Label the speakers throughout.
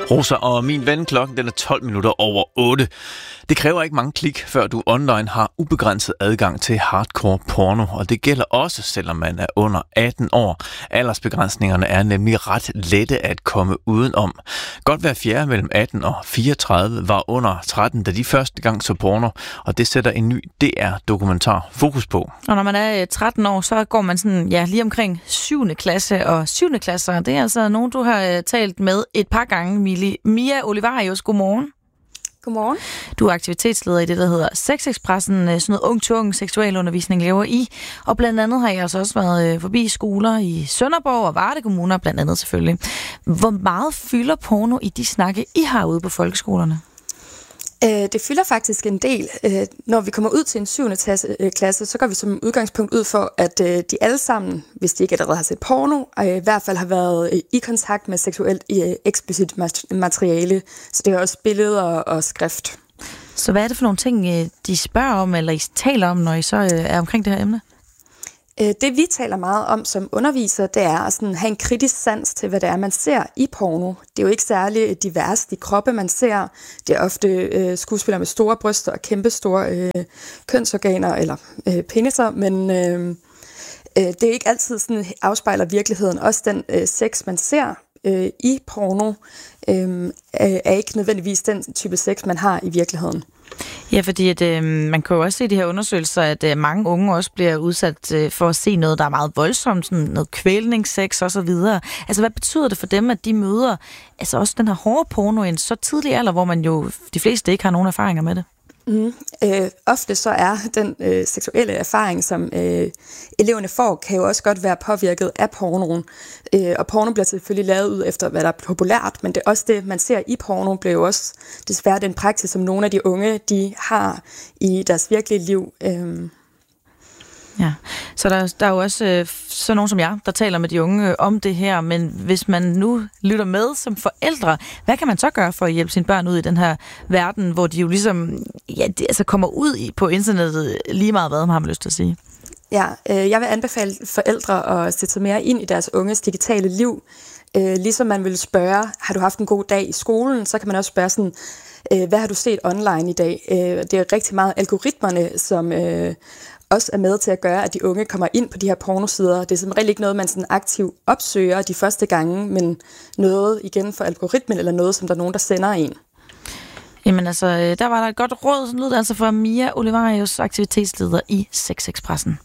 Speaker 1: Rosa og min ven, klokken den er 12 minutter over 8. Det kræver ikke mange klik, før du online har ubegrænset adgang til hardcore porno, og det gælder også, selvom man er under 18 år. Aldersbegrænsningerne er nemlig ret lette at komme udenom. Godt hver fjerde mellem 18 og 34 var under 13, da de første gang så porno, og det sætter en ny DR-dokumentar fokus på.
Speaker 2: Og når man er 13 år, så går man sådan, lige omkring 7. klasse, og 7. klasser, det er altså nogen, du har talt med et par gange, Mia Olivarius. Godmorgen.
Speaker 3: Godmorgen.
Speaker 2: Du er aktivitetsleder i det, der hedder Sexexpressen, sådan noget ung-til-ung seksualundervisning laver I, og blandt andet har jeg også været forbi skoler i Sønderborg og Varde kommuner, blandt andet selvfølgelig. Hvor meget fylder porno i de snakke, I har ude på folkeskolerne?
Speaker 3: Det fylder faktisk en del. Når vi kommer ud til en 7. klasse, så går vi som udgangspunkt ud for, at de alle sammen, hvis de ikke allerede har set porno, i hvert fald har været i kontakt med seksuelt eksplicit materiale. Så det er også billeder og skrift.
Speaker 2: Så hvad er det for nogle ting, de spørger om, eller I taler om, når I så er omkring det her emne?
Speaker 3: Det vi taler meget om som underviser, det er at sådan have en kritisk sans til, hvad det er, man ser i porno. Det er jo ikke særlig divers, de kroppe, man ser. Det er ofte skuespillere med store bryster og kæmpe store kønsorganer eller peniser, men det er ikke altid sådan afspejler virkeligheden. Også den sex, man ser i porno, er ikke nødvendigvis den type sex, man har i virkeligheden.
Speaker 2: Ja, fordi at, man kan jo også se i de her undersøgelser, at mange unge også bliver udsat for at se noget, der er meget voldsomt, sådan noget kvælningssex og så videre. Altså, hvad betyder det for dem, at de møder altså også den her hårde porno i en så tidlig alder, hvor man jo de fleste ikke har nogen erfaringer med det?
Speaker 3: Ofte så er den seksuelle erfaring, som eleverne får, kan jo også godt være påvirket af pornoen. Og porno bliver selvfølgelig lavet ud efter, hvad der er populært, men det er også det, man ser i porno, bliver jo også desværre den praksis, som nogle af de unge, de har i deres virkelige liv.
Speaker 2: Ja, så der er jo også sådan nogen som jeg, der taler med de unge om det her, men hvis man nu lytter med som forældre, hvad kan man så gøre for at hjælpe sine børn ud i den her verden, hvor de jo ligesom kommer ud på internettet lige meget, hvad man har lyst til at sige?
Speaker 3: Ja, jeg vil anbefale forældre at sætte sig mere ind i deres unges digitale liv. Ligesom man vil spørge, har du haft en god dag i skolen, så kan man også spørge sådan, hvad har du set online i dag? Det er rigtig meget algoritmerne, som også er med til at gøre, at de unge kommer ind på de her pornosider. Det er som regel ikke noget, man sådan aktivt opsøger de første gange, men noget igen for algoritmen, eller noget, som der er nogen, der sender en.
Speaker 2: Jamen altså, der var der et godt råd, sådan lød det altså fra Mia Olivarius, aktivitetsleder i Sexexpressen.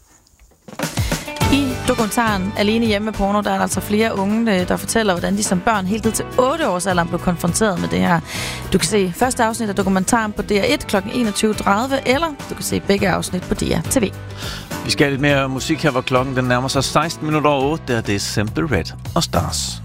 Speaker 2: I dokumentaren Alene hjemme med porno, der er altså flere unge, der fortæller, hvordan de som børn helt ned til 8 års alderen blev konfronteret med det her. Du kan se første afsnit af dokumentaren på DR1 kl. 21.30, eller du kan se begge afsnit på DR TV.
Speaker 1: Vi skal have lidt mere musik her, hvor klokken den nærmer sig 16 minutter over 8, der det er Simple Red og Stars.